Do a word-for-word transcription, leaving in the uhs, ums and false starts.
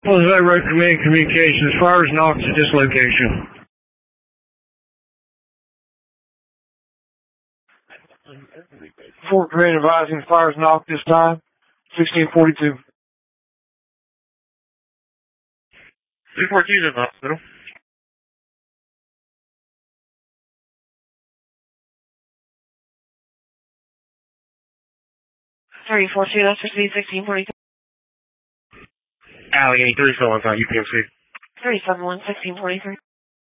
Jose Road Command Communications. Fires knocked at this location. Fort Command advising fires knocked this time. sixteen forty-two. three fourteen in the hospital. three four two, that's sixteen sixteen forty-two. Allegheny three seven one, U P M C. three seven one, sixteen forty-three.